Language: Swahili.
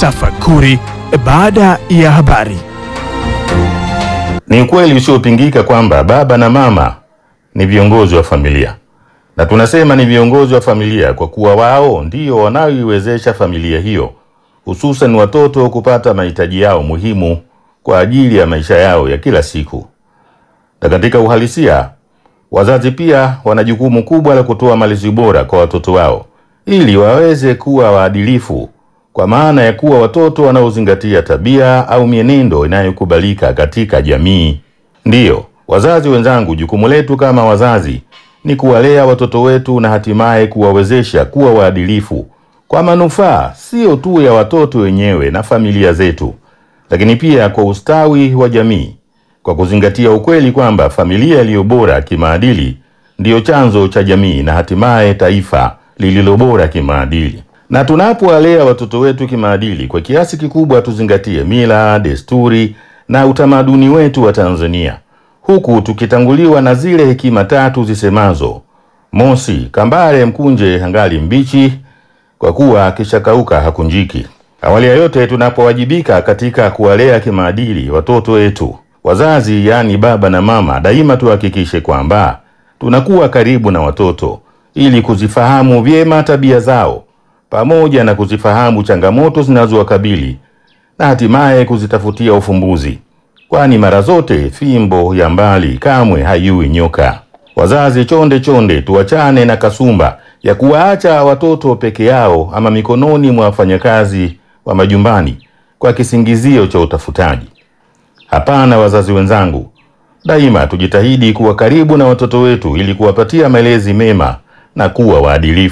Tafakuri baada ya habari. Ni ukweli usiopingika kwamba baba na mama ni viongozi wa familia, na tunasema ni viongozi wa familia kwa kuwa wao ndio wanaoiwezesha familia hiyo, hususan watoto, kupata mahitaji yao muhimu kwa ajili ya maisha yao ya kila siku. Na katika uhalisia, wazazi pia wana jukumu kubwa la kutoa malezi bora kwa watoto wao ili waweze kuwa waadilifu, kwa maana ya kuwa watoto wanaozingatia tabia au mienendo inayokubalika katika jamii. Ndiyo, wazazi wenzangu, jukumu letu kama wazazi ni kuwalea watoto wetu na hatimaye kuwawezesha kuwa waadilifu kwa manufaa sio tu ya watoto wenyewe na familia zetu, lakini pia kwa ustawi wa jamii, kwa kuzingatia ukweli kwamba familia iliyo bora kimaadili ndiyo chanzo cha jamii na hatimaye taifa lililo bora kimaadili. Na tunapowalea watoto wetu kimaadili, kwa kiasi kikubwa tuzingatie mila, desturi na utamaduni wetu wa Tanzania, huku tukitanguliwa na zile hekima tatu zisemazo: mosi, kambale mkunje hangali mbichi, kwa kuwa kishakauka hakunjiki. Awali ya yote, tunapowajibika katika kuwalea kimaadili watoto wetu, wazazi yani baba na mama, daima tuhakikishe kwamba tunakuwa karibu na watoto ili kuzifahamu vyema tabia zao, pamoja na kuzifahamu changamoto zinazowakabili na hatimaye kuzitafutia ufumbuzi, kwani mara zote fimbo ya mbali kamwe haiui nyoka. Wazazi, chonde chonde tuachane na kasumba ya kuwaacha watoto peke yao ama mikononi mwa wafanyakazi wa majumbani kwa kisingizio cha utafutaji. Hapana wazazi wenzangu, daima tujitahidi kuwa karibu na watoto wetu ili kuwapatia malezi mema na kuwa waadilifu.